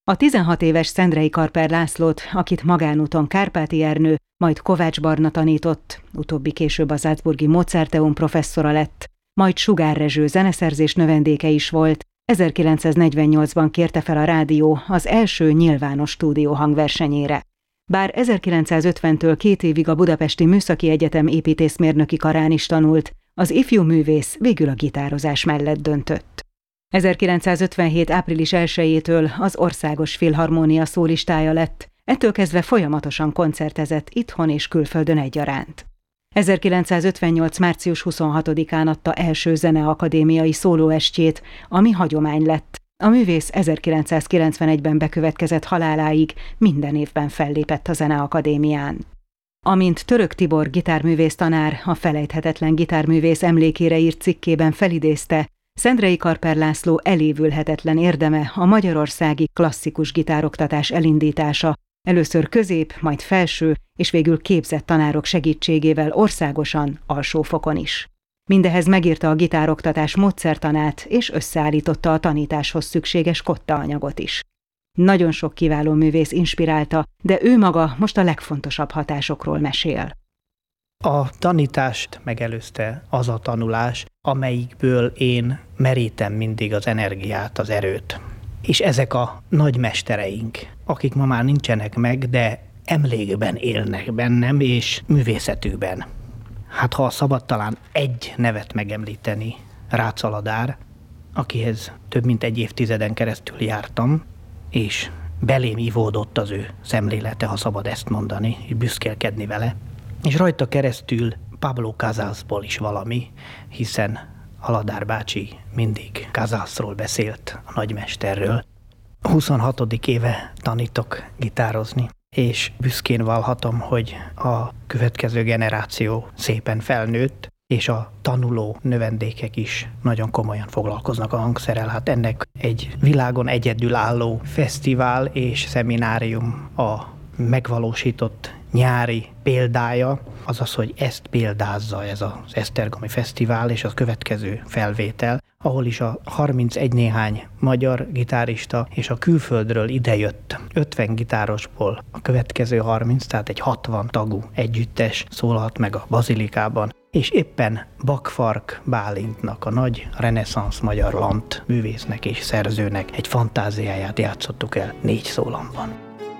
A 16 éves Szendrei Karper Lászlót, akit magánúton Kárpáti Ernő, majd Kovács Barna tanított, utóbbi később a Salzburgi Mozarteum professzora lett, majd Sugár Rezső zeneszerzés növendéke is volt, 1948-ban kérte fel a rádió az első nyilvános stúdióhangversenyére. Bár 1950-től 2 évig a Budapesti Műszaki Egyetem építészmérnöki karán is tanult, az ifjú művész végül a gitározás mellett döntött. 1957. április 1-től az Országos Filharmónia szólistája lett, ettől kezdve folyamatosan koncertezett itthon és külföldön egyaránt. 1958. március 26-án adta első zeneakadémiai szólóestjét, ami hagyomány lett. A művész 1991-ben bekövetkezett haláláig minden évben fellépett a Zeneakadémián. Amint Török Tibor gitárművész tanár a Felejthetetlen gitárművész emlékére írt cikkében felidézte, Szendrei Karper László elévülhetetlen érdeme a magyarországi klasszikus gitároktatás elindítása, először közép, majd felső, és végül képzett tanárok segítségével országosan, alsófokon is. Mindehez megírta a gitároktatás módszertanát, és összeállította a tanításhoz szükséges kottaanyagot is. Nagyon sok kiváló művész inspirálta, de ő maga most a legfontosabb hatásokról mesél. A tanítást megelőzte az a tanulás, amelyikből én merítem mindig az energiát, az erőt. És ezek a nagymestereink, akik ma már nincsenek meg, de emlékben élnek bennem és művészetükben. Hát ha szabad talán egy nevet megemlíteni, Rácz Aladár, akihez több mint 1 évtizeden keresztül jártam, és belém ivódott az ő szemlélete, ha szabad ezt mondani, és büszkélkedni vele. És rajta keresztül Pablo Casasból is valami, hiszen Aladár bácsi mindig Casasról beszélt, a nagymesterről. 26. éve tanítok gitározni, és büszkén vallhatom, hogy a következő generáció szépen felnőtt, és a tanuló növendékek is nagyon komolyan foglalkoznak a hangszerrel. Hát ennek egy világon egyedülálló fesztivál és szeminárium a megvalósított nyári példája, azaz, hogy ezt példázza ez az Esztergomi Fesztivál és a következő felvétel, ahol is a 31 néhány magyar gitárista és a külföldről idejött 50 gitárosból a következő 30, tehát egy 60 tagú együttes szólhat meg a Bazilikában, és éppen Bakfark Bálintnak, a nagy reneszánsz magyar lant művésznek és szerzőnek egy fantáziáját játszottuk el 4 szólamban.